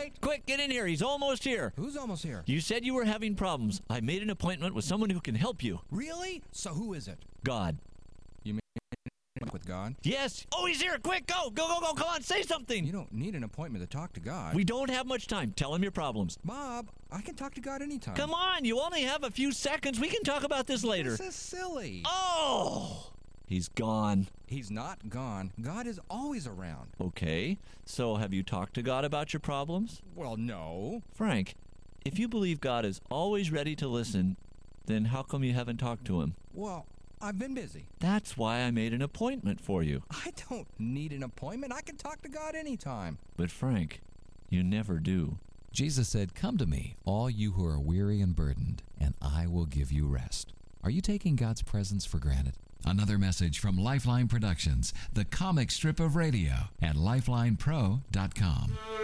Frank, quick, get in here. He's almost here. Who's almost here? You said you were having problems. I made an appointment with someone who can help you. Really? So who is it? God. You mean with God? Yes. Oh, he's here. Quick, go. Go, go, go. Come on, say something. You don't need an appointment to talk to God. We don't have much time. Tell him your problems. Bob, I can talk to God anytime. Come on, you only have a few seconds. We can talk about this later. This is silly. Oh! He's gone. He's not gone. God is always around. Okay, so have you talked to God about your problems? Well, no. Frank, if you believe God is always ready to listen, then how come you haven't talked to him? Well, I've been busy. That's why I made an appointment for you. I don't need an appointment. I can talk to God anytime. But Frank, you never do. Jesus said, "Come to me, all you who are weary and burdened, and I will give you rest." Are you taking God's presence for granted? Another message from Lifeline Productions, the comic strip of radio, at lifelinepro.com.